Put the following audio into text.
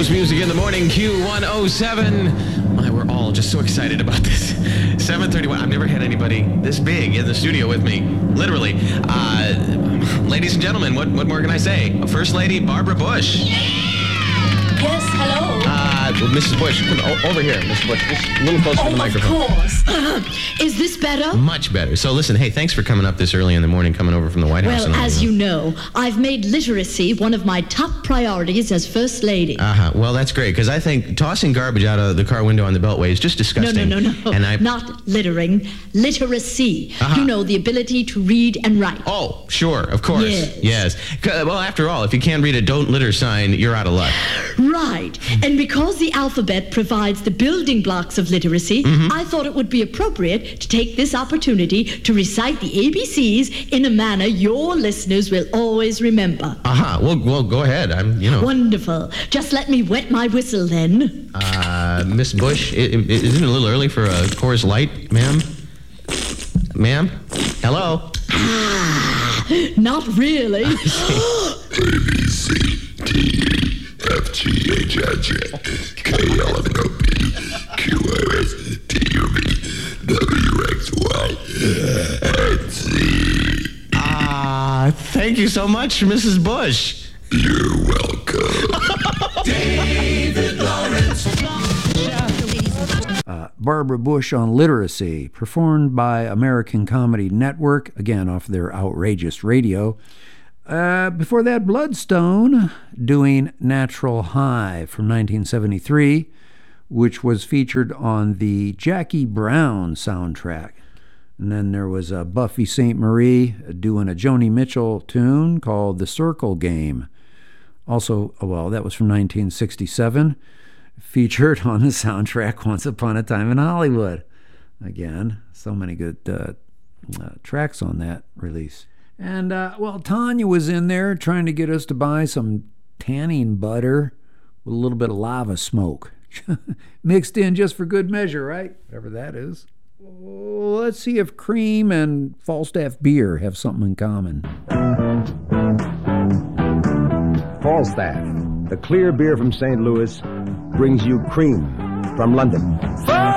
House music in the morning, Q107. Well, we're all just so excited about this. 7:31. I've never had anybody this big in the studio with me. Literally. Ladies and gentlemen, what more can I say? First Lady Barbara Bush. Yes, hello. Mrs. Bush, come over here, Mrs. Bush. Just a little closer to the microphone. Of course. Is this better? Much better. So listen, hey, thanks for coming up this early in the morning, coming over from the White House. Well, as you know, I've made literacy one of my top priorities as First Lady. Well, that's great, because I think tossing garbage out of the car window on the Beltway is just disgusting. No. And Not littering. Literacy. You know, the ability to read and write. Oh, sure, of course. Yes. Well, after all, if you can't read a don't litter sign, you're out of luck. Right. And because the alphabet provides the building blocks of literacy, I thought it would be appropriate to take this opportunity to recite the ABCs in a manner your listeners will always remember. Well, go ahead. Wonderful. Just let me wet my whistle then. Miss Bush, isn't it a little early for a Coors Light, ma'am? Ma'am? Hello? Not really. A, B, C, D, F, G, H, I, J, K, L, M, N, O, P, Q, R, S, T, U, V, W, X, Y, and Z. Thank you so much, Mrs. Bush. You're welcome. David Lawrence. Barbara Bush on literacy, performed by American Comedy Network, again off their outrageous radio. Before that, Bloodstone doing Natural High from 1973, which was featured on the Jackie Brown soundtrack. And then there was Buffy St. Marie doing a Joni Mitchell tune called The Circle Game. Also, that was from 1967, featured on the soundtrack Once Upon a Time in Hollywood. Again, so many good tracks on that release. And, Tanya was in there trying to get us to buy some tanning butter with a little bit of lava smoke. Mixed in just for good measure, right? Whatever that is. Let's see if cream and Falstaff beer have something in common. Falstaff, the clear beer from St. Louis, brings you cream from London.